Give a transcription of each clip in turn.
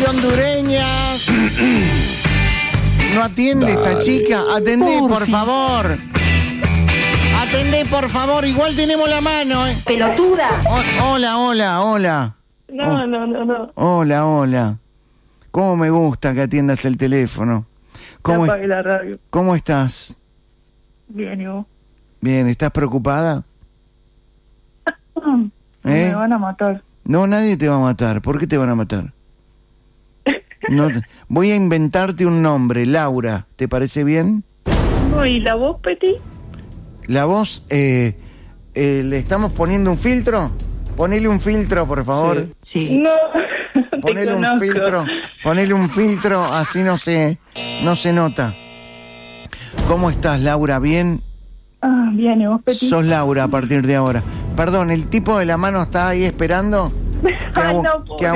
y hondureñas. No atiende esta chica. Atendé, por favor. Atendé, por favor. Igual tenemos la mano, ¿eh? ¡Pelotuda! Hola. No. Hola. ¿Cómo me gusta que atiendas el teléfono? ¿Cómo la radio. ¿Cómo estás? Bien, ¿y vos? Bien, ¿estás preocupada? Me van a matar. No, nadie te va a matar. ¿Por qué te van a matar? No, voy a inventarte un nombre, Laura. ¿Te parece bien? No, ¿y la voz, Peti? La voz, ¿le estamos poniendo un filtro? Ponele un filtro, por favor. Sí. No, ponele un filtro, así no se nota. ¿Cómo estás, Laura? ¿Bien? Bien, ¿y vos, Peti? Sos Laura a partir de ahora. Perdón, ¿el tipo de la mano está ahí esperando? Que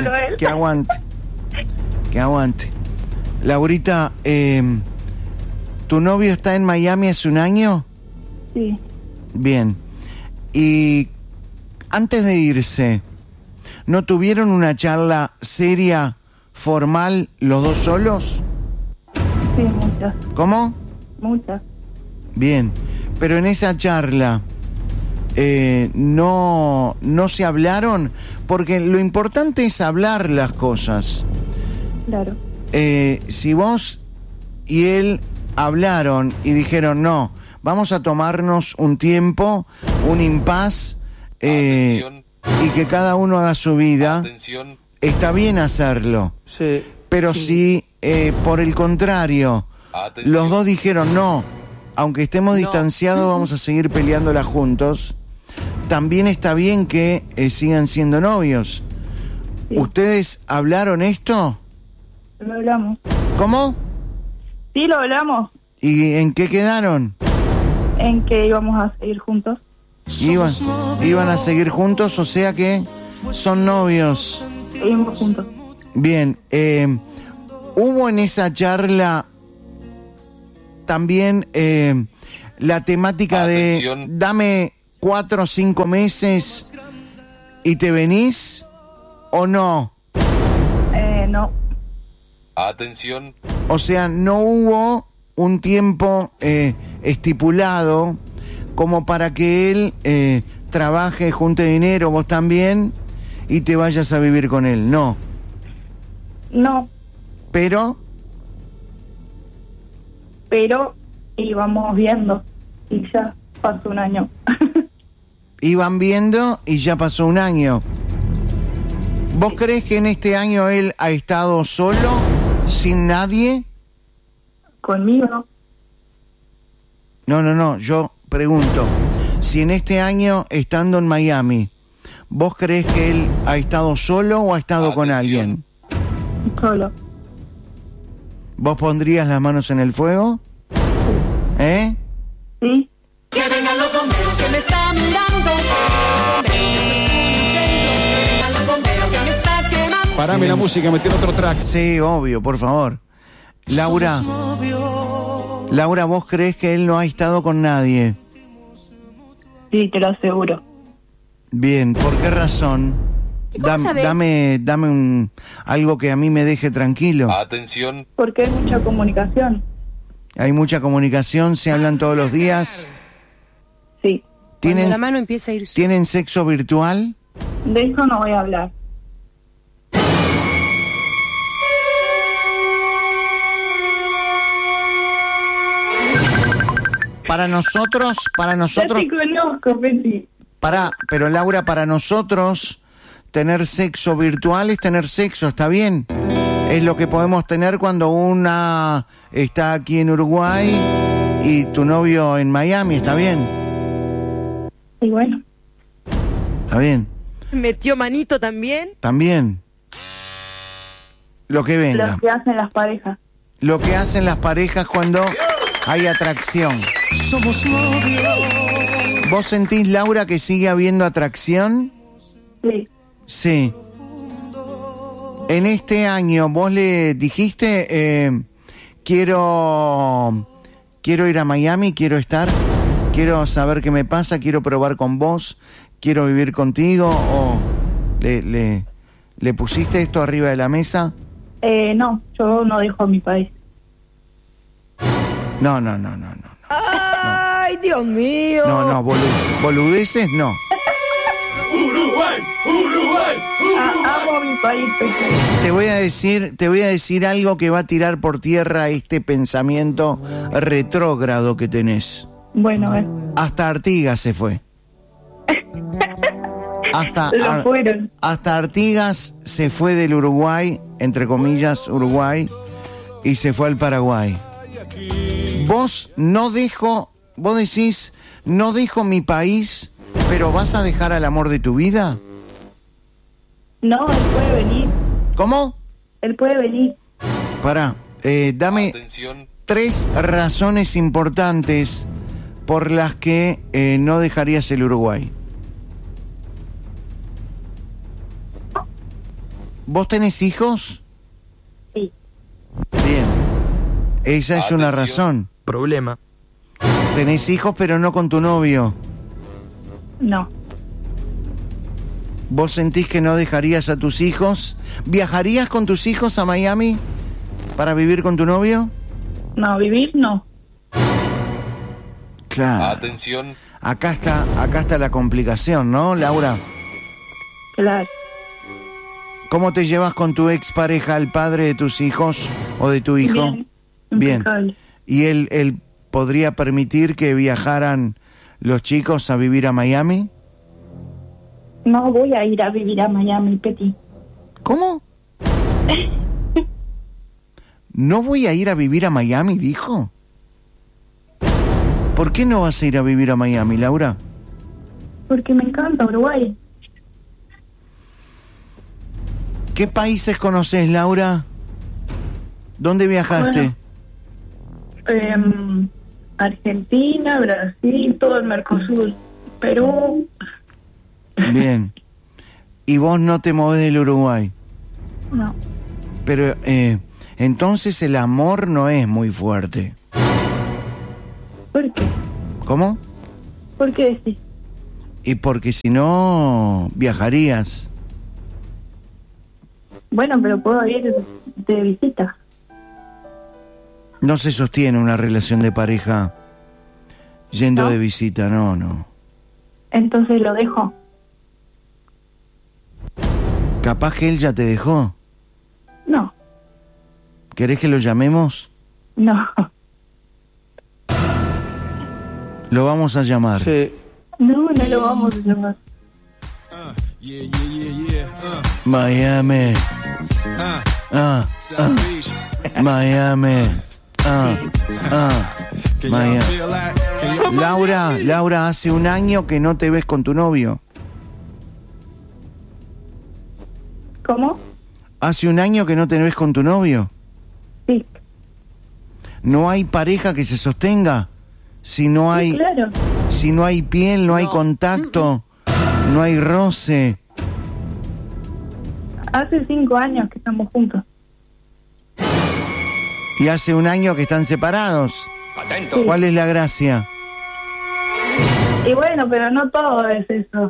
aguante. Laurita, ¿tu novio está en Miami hace un año? Sí. Bien. Y antes de irse, ¿no tuvieron una charla seria, formal, los dos solos? Sí, muchas. ¿Cómo? Muchas. Bien. Pero en esa charla, no se hablaron, porque lo importante es hablar las cosas. Claro. Si vos y él hablaron y dijeron no, vamos a tomarnos un tiempo, un impas, y que cada uno haga su vida. Atención. Está bien hacerlo. Sí. Pero si por el contrario, los dos dijeron no, aunque estemos distanciados vamos a seguir peleándola juntos, también está bien que sigan siendo novios. Sí. ¿Ustedes hablaron esto? Lo hablamos. ¿Cómo? Sí, lo hablamos. ¿Y en qué quedaron? En que íbamos a seguir juntos. Iban a seguir juntos, o sea que son novios. Seguimos juntos. Bien, hubo en esa charla también la temática Atención. de dame 4 o 5 meses y te venís, ¿o no? No. Atención. O sea, no hubo un tiempo estipulado como para que él trabaje, junte dinero, vos también, y te vayas a vivir con él. No. No. Pero íbamos viendo y ya pasó un año. iban viendo y ya pasó un año. ¿Vos crees que en este año él ha estado solo, sin nadie? ¿Conmigo? No, yo pregunto, si en este año, estando en Miami, ¿vos crees que él ha estado solo o ha estado con alguien? Solo. ¿Vos pondrías las manos en el fuego? ¿Eh? Sí. Que vengan los bomberos, que me está mirando. Los bomberos, que me está quemando. Parame la música, meter otro track. Sí, obvio, por favor. Laura, ¿vos crees que él no ha estado con nadie? Sí, te lo aseguro. Bien, ¿por qué razón? Dame algo que a mí me deje tranquilo. Atención. Porque hay mucha comunicación. Hay mucha comunicación, se hablan todos los días. Sí. Cuando la mano empieza a ir... ¿Tienen sexo virtual? De eso no voy a hablar. Para nosotros... Ya te conozco, Peti. Pero Laura, para nosotros tener sexo virtual es tener sexo, ¿está bien? Es lo que podemos tener cuando una está aquí en Uruguay y tu novio en Miami, ¿está bien? Y bueno. ¿Está bien? ¿Metió manito también? También. Lo que venga. Lo que hacen las parejas. Lo que hacen las parejas cuando hay atracción. Somos novios. ¿Vos sentís, Laura, que sigue habiendo atracción? Sí. Sí. En este año, ¿vos le dijiste, quiero ir a Miami, quiero estar, quiero saber qué me pasa, quiero probar con vos, quiero vivir contigo? ¿O le pusiste esto arriba de la mesa? No, yo no dejo a mi país. No. ¡Ay, Dios mío! No, boludeces no. Amo a mi país, Pepe. Te voy a decir algo que va a tirar por tierra este pensamiento retrógrado que tenés. Bueno, Hasta Artigas se fue. lo fueron. Hasta Artigas se fue del Uruguay, entre comillas, Uruguay, y se fue al Paraguay. Vos decís, no dejo mi país, pero vas a dejar al amor de tu vida. No, él puede venir. ¿Cómo? Él puede venir. Pará, dame Atención. 3 razones importantes por las que no dejarías el Uruguay. ¿Vos tenés hijos? Sí. Bien. Esa es una Atención. razón. Problema. Tenés hijos, pero no con tu novio. No. ¿Vos sentís que no dejarías a tus hijos? ¿Viajarías con tus hijos a Miami para vivir con tu novio? No, vivir no. Claro. Atención. Acá está la complicación, ¿no, Laura? Claro. ¿Cómo te llevas con tu expareja, el padre de tus hijos o de tu hijo? Bien. Bien. Impecable. ¿Y él podría permitir que viajaran los chicos a vivir a Miami? No voy a ir a vivir a Miami, Peti. ¿Cómo? ¿No voy a ir a vivir a Miami, dijo? ¿Por qué no vas a ir a vivir a Miami, Laura? Porque me encanta Uruguay. ¿Qué países conoces, Laura? ¿Dónde viajaste? Bueno, Argentina, Brasil, todo el Mercosur. Perú. Bien. ¿Y vos no te movés del Uruguay? No. Pero entonces el amor no es muy fuerte. ¿Por qué? ¿Cómo? ¿Por qué decís? Y porque si no, viajarías. Bueno, pero puedo ir de visita. No se sostiene una relación de pareja yendo ¿No? de visita, no. Entonces lo dejo. Capaz que él ya te dejó. No. ¿Querés que lo llamemos? No. Lo vamos a llamar. Sí. No lo vamos a llamar. Miami. Miami. Miami. Laura, hace un año que no te ves con tu novio. ¿Cómo? Hace un año que no te ves con tu novio. Sí. No hay pareja que se sostenga. Si no hay, Sí, claro. si no hay piel, no hay contacto, no hay roce. Hace 5 años que estamos juntos. Y hace un año que están separados. Atento. ¿Cuál es la gracia? Y bueno, pero no todo es eso.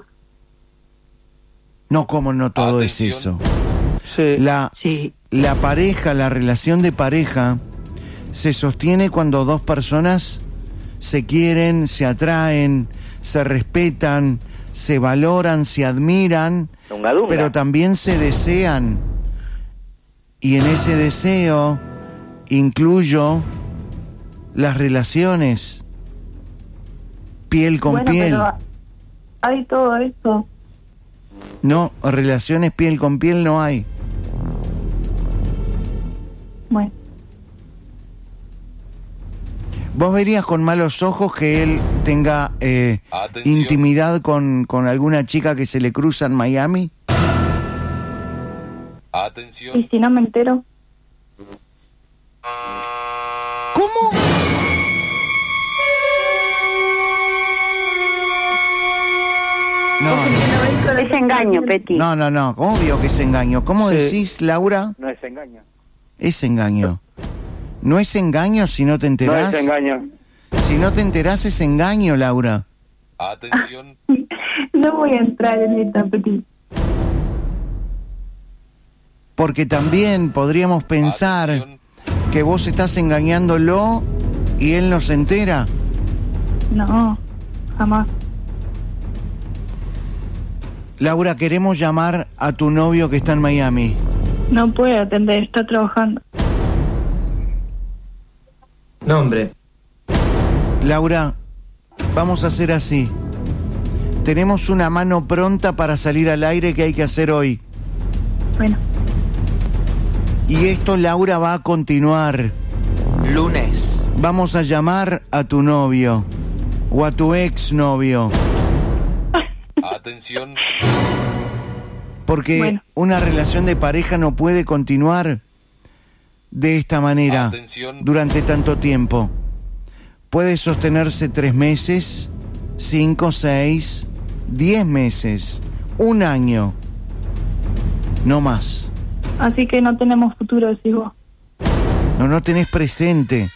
No, como no todo Atención. es eso. Sí. La pareja, la relación de pareja, se sostiene cuando dos personas se quieren, se atraen, se respetan, se valoran, se admiran, pero también se desean. Y en ese deseo incluyo las relaciones, piel con Bueno, piel. pero hay todo eso. No, relaciones piel con piel no hay. Bueno, ¿Vos verías con malos ojos que él tenga Atención. intimidad con alguna chica que se le cruza en Miami? Atención. ¿y si no me entero? ¿Cómo? Es engaño, Peti. No, obvio que es engaño. ¿Cómo Sí. decís, Laura? No es engaño. Es engaño. ¿No es engaño si no te No enterás? es engaño. Si no te enterás es engaño, Laura. Atención. No voy a entrar en esta, Petit. Porque también podríamos pensar Atención. que vos estás engañándolo y él no se entera. No, jamás. Laura, queremos llamar a tu novio que está en Miami. No puede atender, está trabajando. Nombre. Laura, vamos a hacer así. Tenemos una mano pronta para salir al aire que hay que hacer hoy. Bueno, Y esto, Laura, va a continuar. Lunes. Vamos a llamar a tu novio o a tu exnovio. Atención. Porque Bueno. una relación de pareja no puede continuar de esta manera Atención. durante tanto tiempo. Puede sostenerse 3 meses, 5, 6, 10 meses, 1 año, no más. así que no tenemos futuro, decís vos. No tenés presente.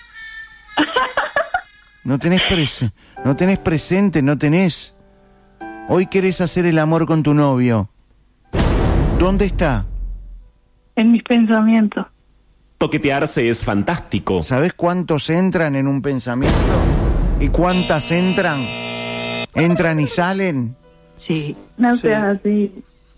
No tenés presente, no tenés. Hoy querés hacer el amor con tu novio. ¿Dónde está? En mis pensamientos. Toquetearse es fantástico. ¿Sabés cuántos entran en un pensamiento? ¿Y cuántas entran? ¿Entran y salen? Sí. No seas así.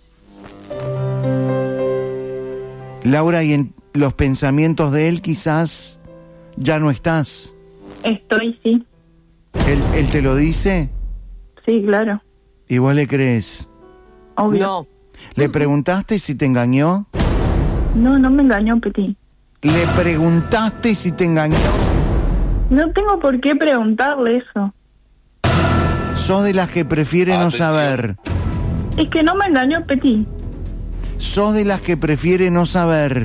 Laura, y en los pensamientos de él quizás ya no estás. Estoy, sí. ¿Él te lo dice? Sí, claro. ¿Y vos le crees? Obvio. No. ¿Le preguntaste si te engañó? No, no me engañó, Petit. ¿Le preguntaste si te engañó? No tengo por qué preguntarle eso. ¿Sos de las que prefiere no Atención. saber? Es que no me engañó, Petit. ¿Sos de las que prefiere no saber?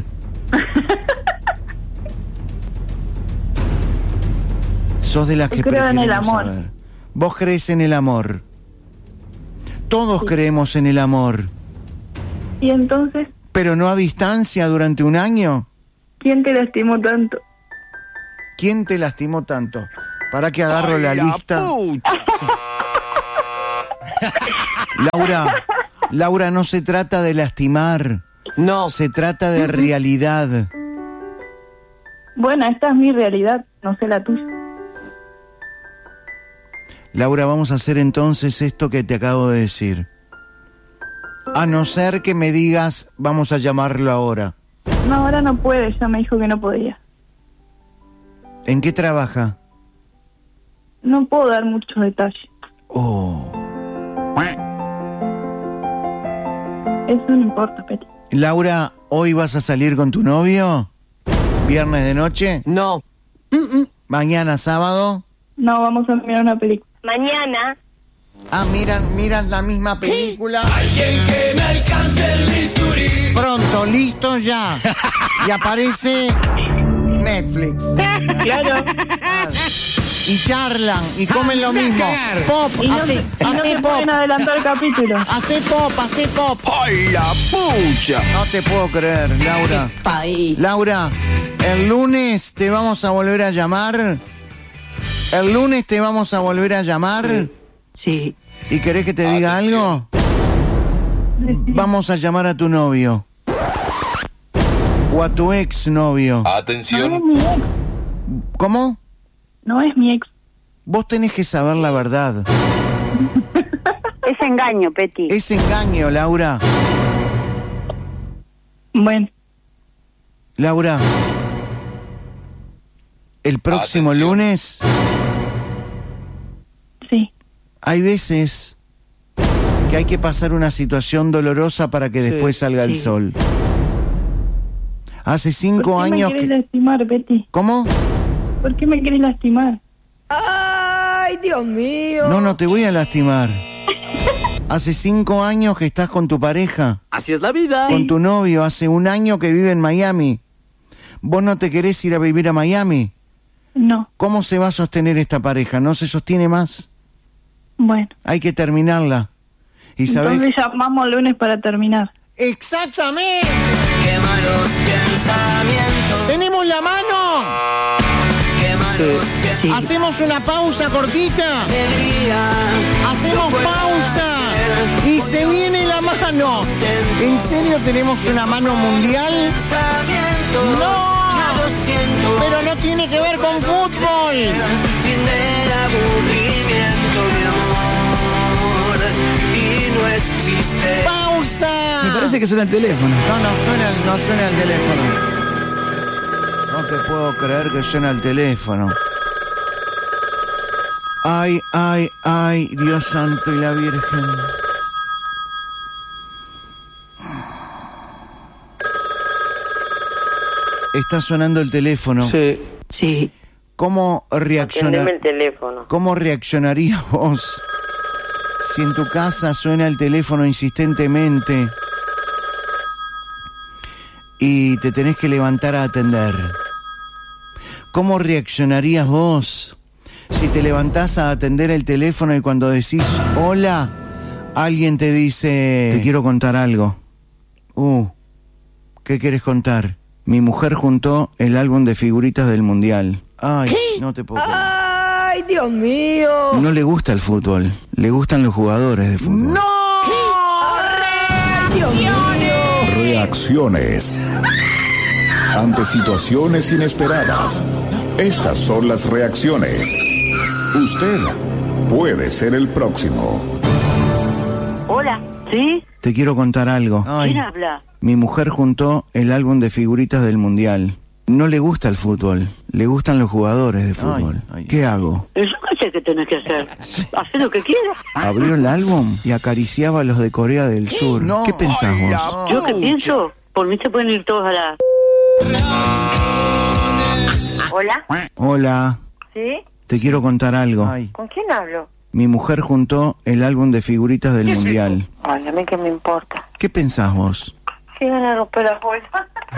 ¿Sos de las que Yo creo prefiere en el no amor. saber? ¿Vos crees en el amor? Todos creemos en el amor. Y entonces, ¿Pero no a distancia durante 1 año? ¿quién te lastimó tanto? ¿Quién te lastimó tanto? Para que agarro la lista. Laura, no se trata de lastimar. No. Se trata de realidad. Bueno, esta es mi realidad, no sé la tuya. Laura, vamos a hacer entonces esto que te acabo de decir. A no ser que me digas, vamos a llamarlo ahora. No, ahora no puede, ya me dijo que no podía. ¿En qué trabaja? No puedo dar muchos detalles. Oh. Eso no importa, Petit. Laura, ¿hoy vas a salir con tu novio? ¿Viernes de noche? No. ¿Mañana sábado? No, vamos a mirar una película. Mañana. Ah, miran la misma película. Alguien que me alcance el bisturí. Pronto, listo ya. Y aparece Netflix. Claro. Y charlan y comen lo mismo. Pop, Y no, hace no se pop. pueden adelantar capítulos. Hace pop. ¡Ay, la pucha! No te puedo creer, Laura. País. Laura, el lunes te vamos a volver a llamar. El lunes te vamos a volver a llamar. Sí. ¿Y querés que te diga algo? Vamos a llamar a tu novio. O a tu exnovio. No es Atención. mi ex. ¿Cómo? No es mi ex. Vos tenés que saber la verdad. Es engaño, Petit. Es engaño, Laura. Bueno, Laura, el próximo Atención. lunes sí. hay veces que hay que pasar una situación dolorosa para que después salga el sí. sol. Hace ¿Por 5 qué me años querés que... lastimar, Petit? ¿Cómo? ¿Por qué me querés lastimar? Ay, Dios mío. No te voy a lastimar. Hace 5 años que estás con tu pareja, Así es la vida. con tu novio. Hace 1 año que vive en Miami. ¿Vos no te querés ir a vivir a Miami? No. ¿Cómo se va a sostener esta pareja? ¿No se sostiene más? Bueno. Hay que terminarla. ¿Y sabés? Entonces llamamos el lunes para terminar. ¡Exactamente! Qué malos pensamientos. ¡Tenemos la mano! Qué malos Sí. Hacemos una pausa cortita. alegría. Hacemos pausa. Y se viene la mano! ¿En serio tenemos una mano mundial? ¡No! Pero no tiene que ver con fútbol. Fin del aburrimiento, mi amor, y no es chiste. ¡Pausa! Me parece que suena el teléfono. No suena el teléfono. No te puedo creer que suena el teléfono. Ay, ay, ay, Dios santo y la Virgen. Está sonando el teléfono. Sí. Sí. ¿Cómo Atendeme el teléfono. ¿Cómo reaccionarías vos si en tu casa suena el teléfono insistentemente y te tenés que levantar a atender? ¿Cómo reaccionarías vos si te levantás a atender el teléfono y cuando decís hola, alguien te dice te quiero contar algo? ¿Qué quieres contar? Mi mujer juntó el álbum de figuritas del Mundial. Ay, ¿Qué? no te puedo creer. ¡Ay, Dios mío! No le gusta el fútbol, le gustan los jugadores de fútbol. ¡No! ¡Ay, Dios mío! Reacciones ante situaciones inesperadas. Estas son las reacciones. Usted puede ser el próximo. Hola, ¿sí? Te quiero contar algo. ¿Quién habla? Mi mujer juntó el álbum de figuritas del Mundial. No le gusta el fútbol, le gustan los jugadores de fútbol. ¿Qué hago? Yo no sé qué tenés que hacer. Haz lo que quieras. Abrió el álbum y acariciaba a los de Corea del Sur. ¿Qué pensás vos? ¿Yo qué pienso? Por mí se pueden ir todos a la... Hola, Hola, ¿sí? te quiero contar algo. ¿Con quién hablo? Mi mujer juntó el álbum de figuritas del Mundial. Ay, a mí qué me importa. ¿Qué pensás vos? ¿Quién van a romper las bolsas?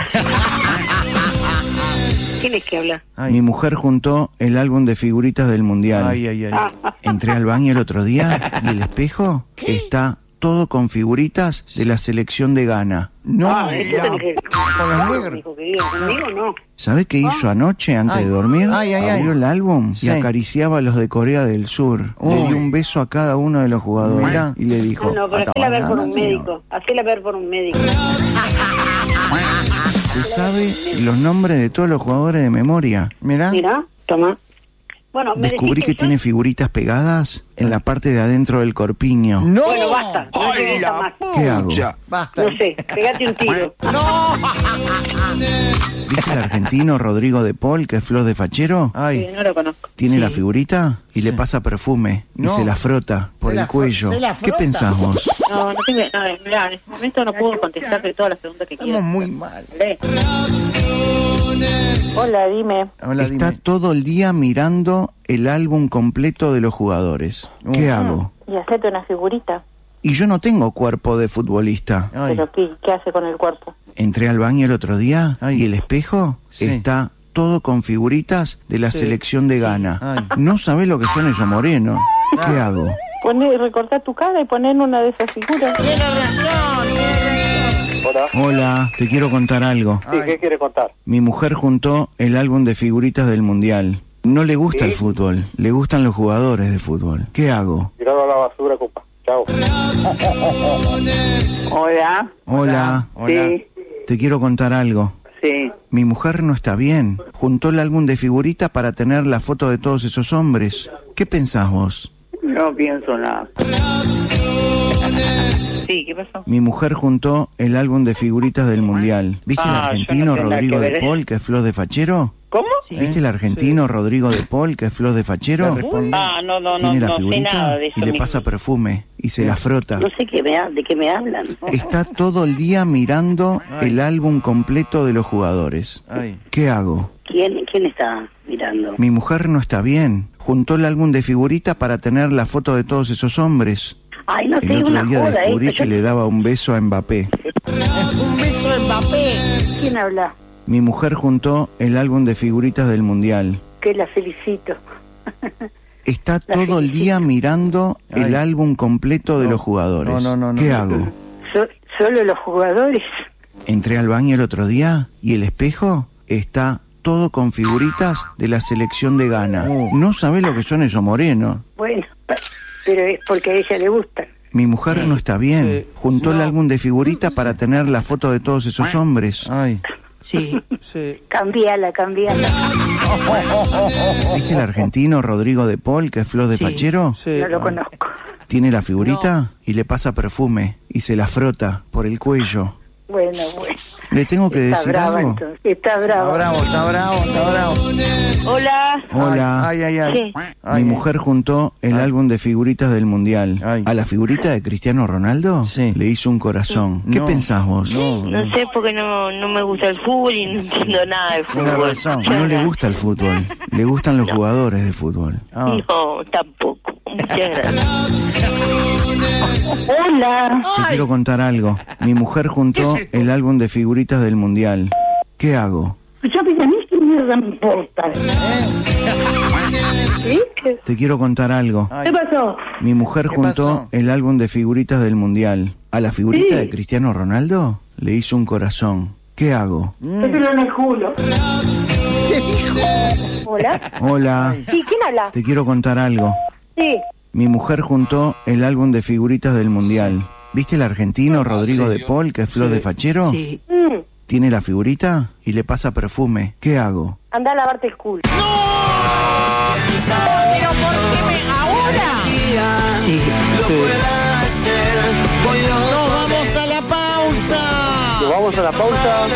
¿Quién es que habla? Mi mujer juntó el álbum de figuritas del Mundial. Entré al baño el otro día y el espejo está todo con figuritas de la selección de Ghana. No, con los negros. Dijo que vive conmigo, no. ¿Sabés qué hizo anoche antes de dormir? Abrió el álbum y acariciaba a los de Corea del Sur. Le dio un beso a cada uno de los jugadores. Mirá, y le dijo... No, pero hacela ver por un médico. Hacela ver por un médico. Se sabe los nombres de todos los jugadores de memoria. Mirá. Mirá, toma. Bueno, descubrí que tiene figuritas pegadas en la parte de adentro del corpiño. ¡No! Bueno, basta. No te gusta más. ¿Qué hago? Basta. No sé, pegate un tiro. ¡No! ¿Viste al argentino Rodrigo de Paul, que es flor de fachero? Sí, no lo conozco. Tiene la figurita y le pasa perfume y se la frota por el cuello. ¿Qué pensás vos? No tengo... Mirá, en este momento no puedo contestarte todas las preguntas que quieras. Estamos muy mal. Hola, dime. Está todo el día mirando el álbum completo de los jugadores. ¿Qué hago? Y hacete una figurita. Y yo no tengo cuerpo de futbolista. ¿Pero qué hace con el cuerpo? Entré al baño el otro día y el espejo está todo con figuritas de la selección de Ghana. No sabés lo que son esos morenos. ¿Qué hago? Recortá tu cara y poner una de esas figuras. Hola, te quiero contar algo. Sí, ¿qué quiere contar? Mi mujer juntó el álbum de figuritas del Mundial. No le gusta el fútbol, le gustan los jugadores de fútbol. ¿Qué hago? Tirado a la basura, compa. Chao. Hola. Hola. Sí. Te quiero contar algo. Sí. Mi mujer no está bien. Juntó el álbum de figuritas para tener la foto de todos esos hombres. ¿Qué pensás vos? No pienso nada. Sí, ¿qué pasó? Mi mujer juntó el álbum de figuritas del Mundial. ¿Viste el argentino Rodrigo de Paul, que es flor de fachero? ¿Cómo? ¿Viste el argentino Rodrigo de Paul, que es flor de fachero? No Tiene la sé figurita nada de eso. y le pasa perfume y se la frota. No sé de qué me hablan. Está todo el día mirando el álbum completo de los jugadores. ¿Qué hago? ¿Quién está mirando? Mi mujer no está bien. Juntó el álbum de figuritas para tener la foto de todos esos hombres. Ay, no el otro una día joda, descubrí que le daba un beso a Mbappé. ¿Un beso a Mbappé? ¿Quién habla? Mi mujer juntó el álbum de figuritas del Mundial. Que la felicito. Está todo el día mirando el álbum completo de los jugadores. ¿Qué hago? ¿Solo los jugadores? Entré al baño el otro día y el espejo está todo con figuritas de la selección de Ghana. No sabés lo que son esos morenos. Bueno, pero es porque a ella le gustan. Mi mujer no está bien. Juntó el álbum de figuritas para tener la foto de todos esos hombres. Ay. Sí. Cambiala. ¿Viste el argentino Rodrigo de Paul, que es flor de fachero? No lo conozco. Tiene la figurita y le pasa perfume y se la frota por el cuello. Bueno. ¿Le tengo que Está decir brava, algo? entonces. Está bravo. Está bravo. Hola. Hola. Sí. Mi mujer juntó el álbum de figuritas del Mundial. A la figurita de Cristiano Ronaldo le hizo un corazón. ¿Qué pensás vos? No sé porque no me gusta el fútbol y no entiendo nada de fútbol. No le gusta el fútbol, le gustan los jugadores de fútbol. No, tampoco. Muchas gracias. Hola. Te quiero contar algo. Mi mujer juntó el álbum de figuritas del Mundial. ¿Qué hago? Yo a mí qué mierda me importa. ¿Sí? Te quiero contar algo. ¿Qué pasó? Mi mujer juntó el álbum de figuritas del Mundial. A la figurita de Cristiano Ronaldo le hizo un corazón. ¿Qué hago? Mételo en el culo. ¿Qué dijo? Hola. Hola. Sí, ¿quién habla? Te quiero contar algo. Sí. Mi mujer juntó el álbum de figuritas del Mundial. ¿Viste el argentino Rodrigo de Paul, que es flor de fachero? Sí. Tiene la figurita y le pasa perfume. ¿Qué hago? Anda a lavarte el culo. ¿Pero por qué ahora? Sí. ¡Nos vamos a la pausa! Nos vamos a la pausa.